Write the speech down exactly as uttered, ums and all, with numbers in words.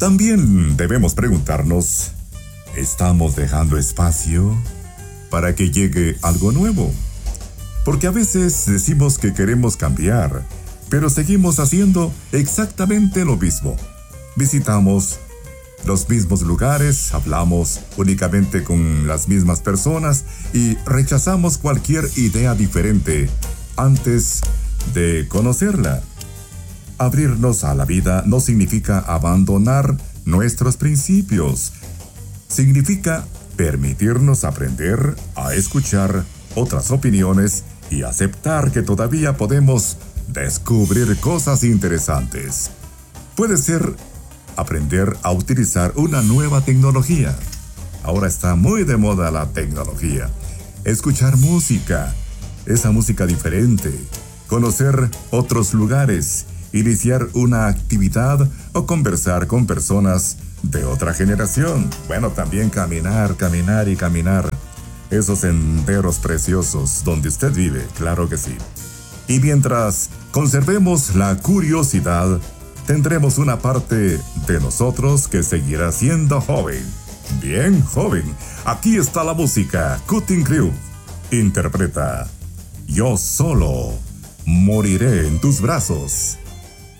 También debemos preguntarnos, ¿estamos dejando espacio para que llegue algo nuevo? Porque a veces decimos que queremos cambiar, pero seguimos haciendo exactamente lo mismo. Visitamos los mismos lugares, hablamos únicamente con las mismas personas y rechazamos cualquier idea diferente antes de conocerla. Abrirnos a la vida no significa abandonar nuestros principios. Significa permitirnos aprender a escuchar otras opiniones y aceptar que todavía podemos descubrir cosas interesantes. Puede ser aprender a utilizar una nueva tecnología. Ahora está muy de moda la tecnología. Escuchar música, esa música diferente, conocer otros lugares, iniciar una actividad o conversar con personas de otra generación. Bueno, también caminar, caminar y caminar esos senderos preciosos donde usted vive, claro que sí. Y mientras conservemos la curiosidad, tendremos una parte de nosotros que seguirá siendo joven. Bien joven. Aquí está la música. Cutting Crew interpreta Yo solo moriré en tus brazos.